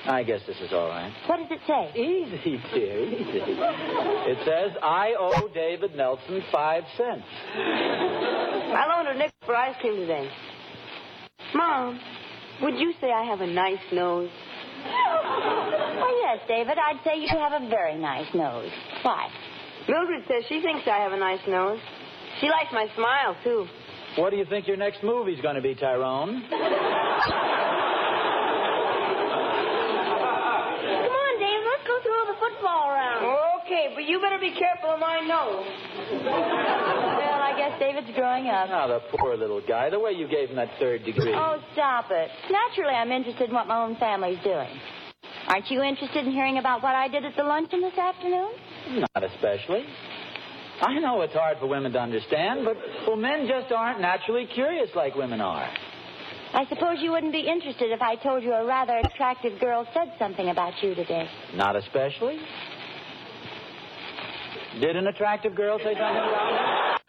I guess this is all right. What does it say? Easy, dear, easy. It says, I owe David Nelson 5 cents. I loaned her nickel for ice cream today. Mom, would you say I have a nice nose? Oh, yes, David. I'd say you have a very nice nose. Why? Mildred says she thinks I have a nice nose. She likes my smile, too. What do you think your next movie's going to be, Tyrone? Come on, David. Let's go throw the football around. Okay, but you better be careful of my nose. Well, I guess David's growing up. Oh, the poor little guy. The way you gave him that 3rd degree. Oh, stop it. Naturally, I'm interested in what my own family's doing. Aren't you interested in hearing about what I did at the luncheon this afternoon? Not especially. I know it's hard for women to understand, but well, men just aren't naturally curious like women are. I suppose you wouldn't be interested if I told you a rather attractive girl said something about you today. Not especially. Did an attractive girl say something about me?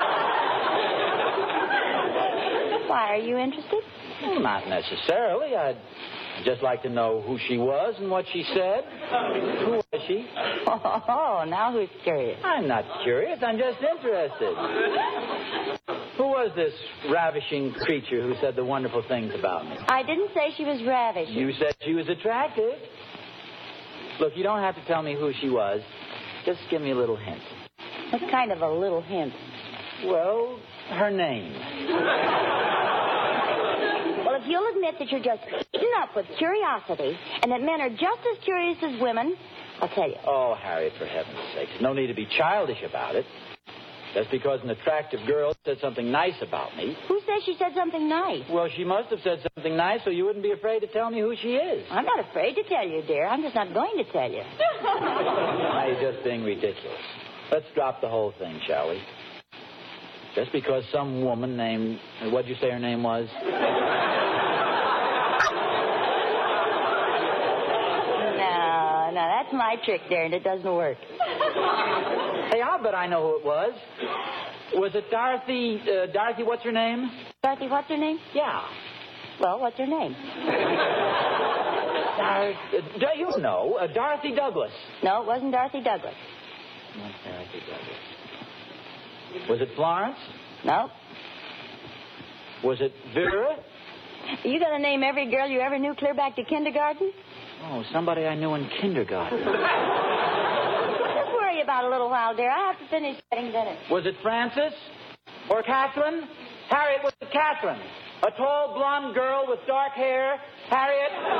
Why, are you interested? Well, not necessarily. I'd just like to know who she was and what she said. Who was she? Oh, now who's curious? I'm not curious. I'm just interested. Who was this ravishing creature who said the wonderful things about me? I didn't say she was ravishing. You said she was attractive. Look, you don't have to tell me who she was. Just give me a little hint. What kind of a little hint? Well, her name. Well, if you'll admit that you're just eaten up with curiosity and that men are just as curious as women, I'll tell you. Oh, Harriet, for heaven's sake. No need to be childish about it. Just because an attractive girl said something nice about me. Who says she said something nice? Well, she must have said something nice so you wouldn't be afraid to tell me who she is. I'm not afraid to tell you, dear. I'm just not going to tell you. Now, you're just being ridiculous. Let's drop the whole thing, shall we? Just because some woman named... What'd you say her name was? No, that's my trick, dear, and it doesn't work. Hey, I'll bet I know who it was. Was it Dorothy... Dorothy, what's her name? Dorothy, what's her name? Yeah. Well, what's her name? Do you know? Dorothy Douglas. No, it wasn't Dorothy Douglas. Not Dorothy Douglas. Was it Florence? No. Was it Vera? You gonna name every girl you ever knew clear back to kindergarten? Oh, somebody I knew in kindergarten. Just worry about it a little while, dear. I have to finish getting dinner. Was it Frances? Or Catherine? Harriet, was it Catherine? A tall, blonde girl with dark hair? Harriet?